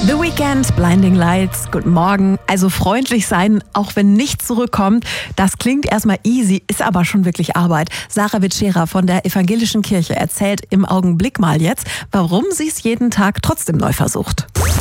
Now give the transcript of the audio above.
The Weeknd, Blinding Lights, guten Morgen. Also freundlich sein, auch wenn nichts zurückkommt, das klingt erstmal easy, ist aber schon wirklich Arbeit. Sarah Witschera von der Evangelischen Kirche erzählt im Augenblick mal jetzt, warum sie es jeden Tag trotzdem neu versucht.